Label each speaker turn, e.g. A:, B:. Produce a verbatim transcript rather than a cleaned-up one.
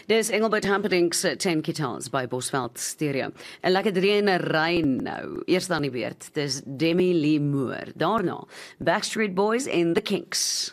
A: Dis Engelbert Humperdinck se Ten Guitars by Bosveld Stereo. 'n Lekker drieënery nou. Eers aan die beurt. Dis Demi Lee Moore. Daarna Backstreet Boys en The Kinks.